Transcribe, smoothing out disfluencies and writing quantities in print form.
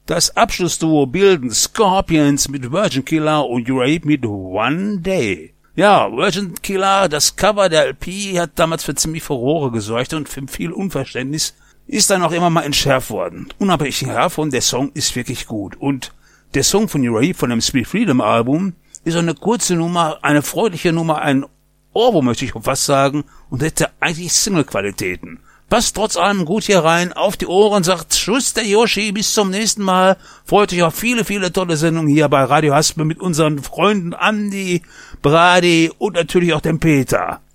Das Abschlussduo bilden Scorpions mit Virgin Killer und Uriah mit One Day. Ja, Virgin Killer, das Cover der LP hat damals für ziemlich Furore gesorgt und für viel Unverständnis ist dann auch immer mal entschärft worden. Unabhängig davon, der Song ist wirklich gut. Und der Song von Uriah von dem Sweet Freedom Album ist so eine kurze Nummer, eine freundliche Nummer, ein Ohrwurm möchte ich fast sagen und hätte eigentlich Single-Qualitäten. Passt trotz allem gut hier rein, auf die Ohren, sagt Tschüss der Yoshi, bis zum nächsten Mal. Freut euch auf viele, viele tolle Sendungen hier bei Radio Haspel mit unseren Freunden Andi, Brady und natürlich auch dem Peter.